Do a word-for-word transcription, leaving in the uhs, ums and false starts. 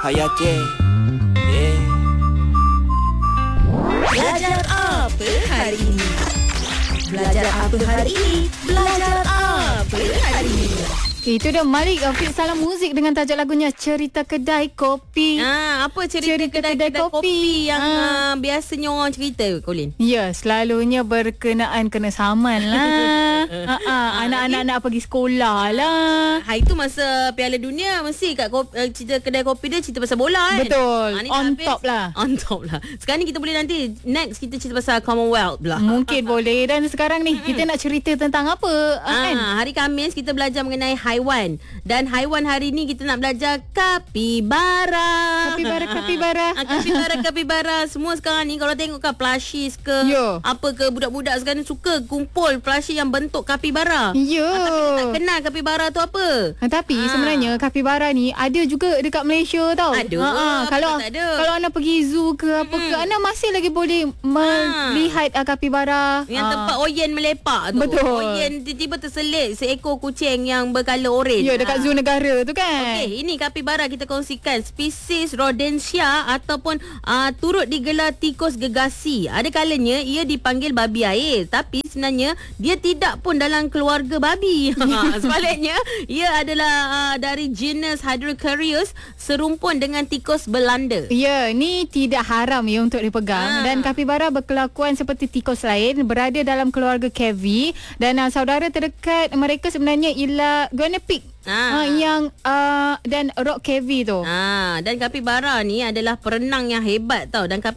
Hai Aceh. Yeah. Belajar apa hari ini? Belajar apa hari ini? Belajar apa hari ini? Itu dia Malik Afiq Salam Muzik dengan tajuk lagunya Cerita Kedai Kopi. Ah, apa cerita, Cerita kedai, kedai kedai kopi, kopi yang ah. uh, biasanya orang cerita, Colin? Ya, selalunya berkenaan kena saman lah. ha, ha, anak-anak nak pergi sekolah lah. Ha, itu masa Piala Dunia mesti kat kopi, uh, cerita kedai kopi dia cerita pasal bola kan. Betul. Ha, ni On dah habis. top lah. On top lah. Sekarang ni kita boleh nanti next kita cerita pasal Commonwealth lah. Mungkin boleh. Dan sekarang ni kita nak cerita tentang apa Ah, kan? hari Khamis kita belajar mengenai haiwan. Dan haiwan hari ni kita nak belajar kapibara. Kapibara, kapibara. Ah, kapibara, kapibara. Semua sekarang ni kalau tengok kan plushies ke Yo. apa ke, budak-budak sekarang ni suka kumpul plushie yang bentuk kapibara. Ya. Ah, tapi kita tak kenal kapibara tu apa. Ha, tapi Ah. sebenarnya kapibara ni ada juga dekat Malaysia tau. Ada. Ha, ha. Kalau Tak ada. kalau anda pergi zoo ke apa ke, anda masih lagi boleh melihat uh, kapibara. Yang Ah. tempat oyen melepak tu. Betul. Oyen tiba-tiba terselit seekor kucing yang berkala oren. Ya, dekat Ah. zoo negara tu kan. Okey, ini kapibara kita kongsikan spesies rodentia ataupun uh, turut digelar tikus gegasi. Ada kalanya ia dipanggil babi air, tapi sebenarnya dia tidak pun dalam keluarga babi. Sebaliknya, ia adalah uh, dari genus Hydrocheiros, serumpun dengan tikus Belanda. Ya, ni tidak haram ya untuk dipegang. Ah. Dan kapibara berkelakuan seperti tikus lain, berada dalam keluarga Cavi, dan uh, saudara terdekat mereka sebenarnya ialah guinea pig. Ah. Uh, yang uh, dan rock cavi tu. Ah, dan kapibara ni adalah perenang yang hebat tau. Dan